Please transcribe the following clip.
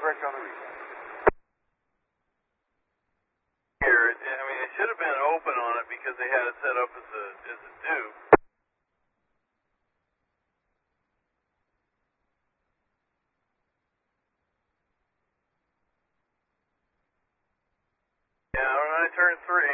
correct on the replay. Here, I mean, it should have been open on it because they had it set up as a dupe. Yeah, when I turned 3.